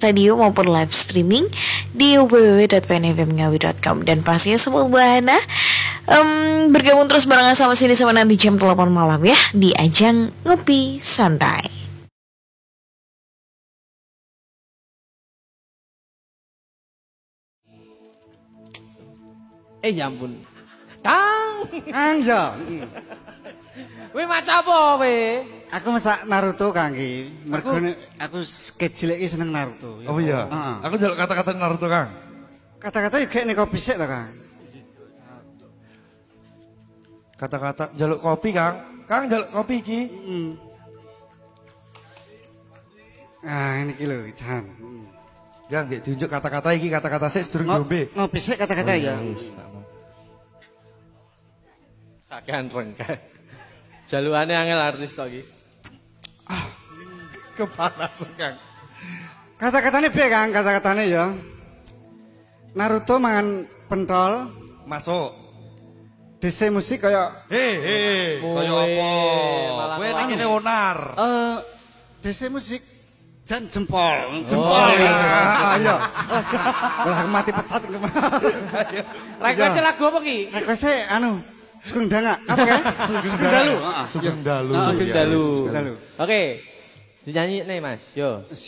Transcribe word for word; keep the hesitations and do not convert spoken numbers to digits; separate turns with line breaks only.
radio maupun live streaming di w w w dot p n f m ngawi dot com. Dan pastinya semua Bahana um, bergabung terus barengan sama sini sama nanti jam delapan malam ya di ajang Ngopi Santai.
Eh ya ampun. Kang.
Kang ya.
Wih maca apa we?
Aku masak Naruto Kang iki. Mergo aku kecil iki seneng Naruto.
Oh iya.
Heeh.
Aku njaluk kata-kata Naruto, Kang.
Kata-kata iki gek nek kopi sik ta, Kang.
Kata-kata njaluk kopi, Kang. Kang njaluk kopi iki.
Heeh. Ah, ini iki lho, Jan.
Jangan nggih diunjuk kata-kata iki, kata-kata sik sedurung diombe.
Ngopi sik kata-kata ya.
Tak ganteng kan. Jalukane angel artis tok iki.
Ah. Kepanasan, Kang.
Kata-katane piye, Kang? Kata-katane ya. Naruto mangan pentol,
Masuk.
D C musik kaya
Hei, hei, kaya apa?
malah
Kowe
kok
nek
anu.
kene onar.
eh D C musik jan jempol, jempol. Ayo. Lah mati pecat kemarin.
Request lagu apa ki?
Request anu Sugeng Danga. Apa kan?
Sugeng Dalu. Sugeng Dalu.
Sugeng Dalu.
Dalu.
Oke. Dinyanyi nih Mas. Yo.